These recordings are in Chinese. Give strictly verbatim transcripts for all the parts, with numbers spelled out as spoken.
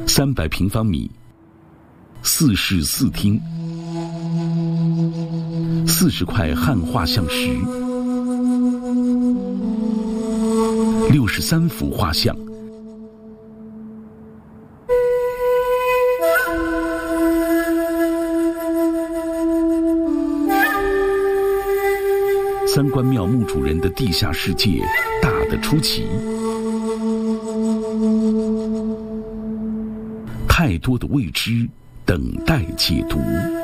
三百平方米，四室四厅，四十块汉画像石，六十三幅画像。三官庙墓主人的地下世界大得出奇，太多的未知等待解读。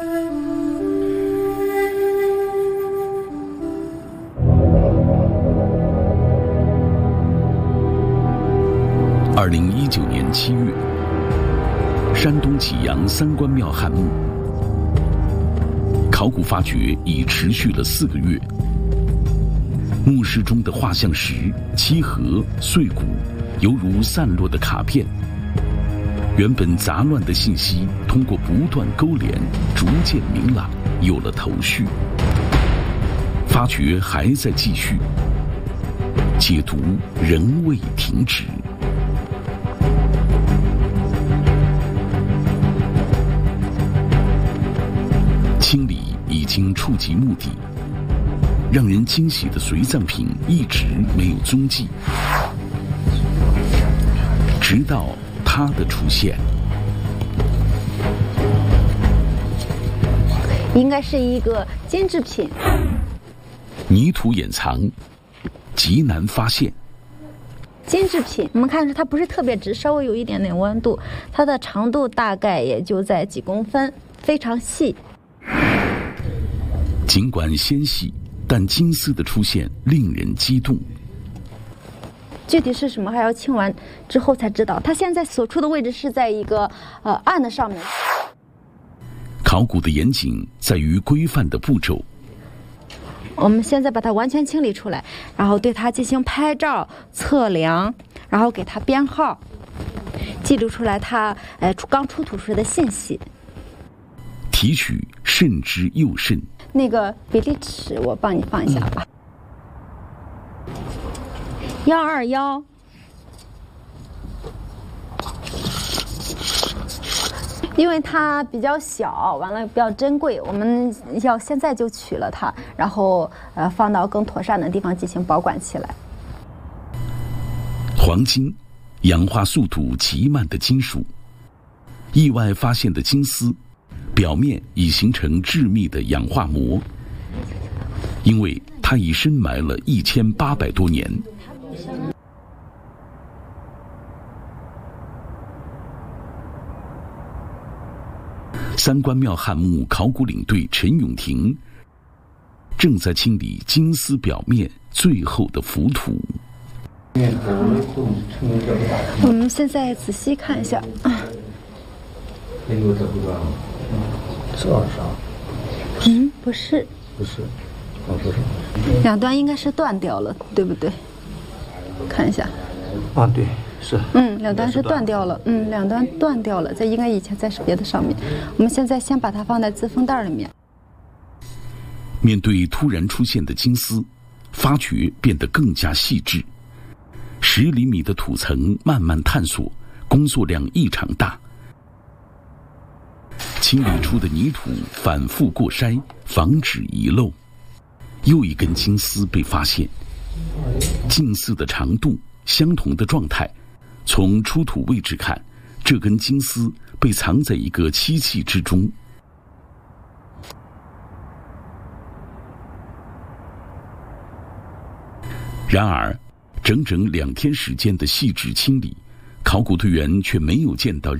二零一九年七月，山东济阳三官庙汉墓，考古发掘已持续了四个月。墓室中的画像石、漆盒、碎骨，犹如散落的卡片。原本杂乱的信息，通过不断勾连，逐渐明朗，有了头绪。发掘还在继续，解读仍未停止。清理已经触及目的。让人惊喜的随葬品一直没有踪迹，直到它的出现。 应该是一个监制品。 泥土掩藏，极难发现。 监制品，我们看着它不是特别直，稍微有一点点弯度，它的长度大概也就在几公分，非常细。 尽管纤细，但金丝的出现令人激动。 具体是什么还要清完之后才知道。它现在所处的位置是在一个呃案的上面。 考古的严谨在于规范的步骤。 我们现在把它完全清理出来，然后对它进行拍照、测量，然后给它编号，记录出来它呃刚出土时的信息。 提取慎之又慎。 那个比例尺我帮你放一下吧。幺二幺，因为它比较小，完了比较珍贵，我们要现在就取了它，然后呃放到更妥善的地方进行保管起来。 黄金，氧化速度极慢的金属，意外发现的金丝。表面已形成致密的氧化膜，因为它已深埋了一千八百多年。三官庙汉墓考古领队陈永廷正在清理金丝表面最后的浮土。 我们现在仔细看一下。 是二十二？ 嗯，不是， 不是，哦，不是， 两端应该是断掉了，对不对？看一下。 啊，对，是。 嗯，两端是断掉了，嗯，两端断掉了，在应该以前在别的上面。我们现在先把它放在自封袋里面。 面对突然出现的金丝，发掘变得更加细致。十厘米的土层慢慢探索，工作量异常大。清理出的泥土反复过筛，防止遗漏。又一根金丝被发现，近似的长度，相同的状态。从出土位置看，这根金丝被藏在一个漆器之中。然而，整整两天时间的细致清理，考古队员却没有见到